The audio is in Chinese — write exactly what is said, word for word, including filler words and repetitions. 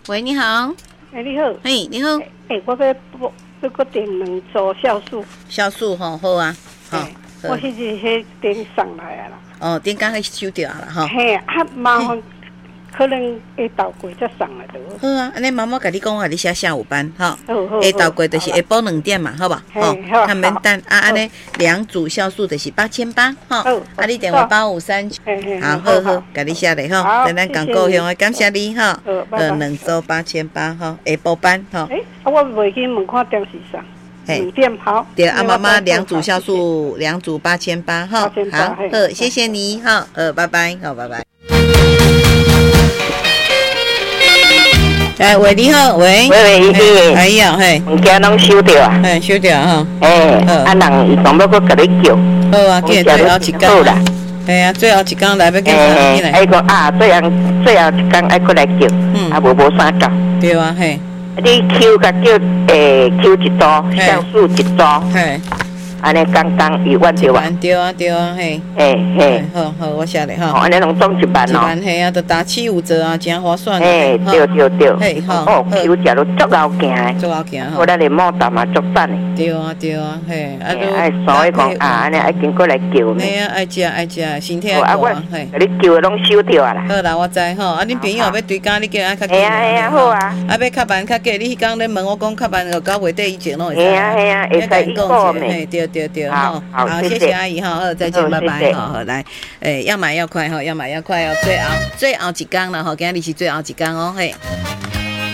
喂，你好。 哎，你好。 嘿，你好。 哎，我要要个点两组酵素。 酵素吼，好啊。好。 我迄日迄点上来啊啦。 哦，点刚迄收掉啦吼。 嘿，啊麻烦，可能会倒过才上来的。 好啊，安尼妈妈甲你讲，我甲你写下午班哈。 好好。 会倒过就是下晡两点嘛，好吧？ 吼， 看免等啊，安尼两组酵素就是八千八哈。啊，你电话八五三。好好好，甲你写咧吼，等咱讲高雄的，感谢你哈。呃，两组八千八哈，下晡班哈。 诶，啊，我袂去问看电视上。两点好。 对，啊妈妈两组酵素，两组八千八哈。好，好，谢谢你哈，呃，拜拜，好，拜拜。哎，喂，你好，喂， 喂喂，伊是， 哎呀，嘿， 物件拢收掉啊， 哎，收掉哈， 哎，啊人伊讲要搁甲你叫， 好啊，今日最后一天啦，哎呀，最后一天来要叫啥进来？ 哎，讲啊，最后最后一天爱搁来叫，啊无无啥搞， 对啊，嘿， 你 Q 甲叫诶 Q 一组，酵素一组， 嘿。 安尼刚刚一万对吧？ 对啊对啊，嘿， 嘿嘿， 好好，我写咧吼。 安尼拢总一万哦。 一万嘿啊，就打七五折啊，真划算。 嘿，对对对。 嘿好。 哦，球食都足够行诶。 足够行吼。 我咱的毛蛋嘛足赞诶。 对啊对啊，嘿， 啊都。哎，所以讲啊，安尼爱经过来叫呢。 嘿啊，爱食爱食，身体好啊。 嘿。啊，你叫诶拢收掉啊啦。 好啦，我知吼。啊，恁朋友要追加，你叫啊较紧。 嘿啊嘿啊，好啊。 啊，要较慢较价，你迄天咧问我讲较慢，就到月底以前拢会使。 嘿啊嘿啊，会使讲嘿，对对对，吼。 好， 谢谢阿姨哈，好，再见，拜拜，好好来，诶，要买要快哈，要买要快哦，最后最后一天了哈，今日是最后一天哦，嘿。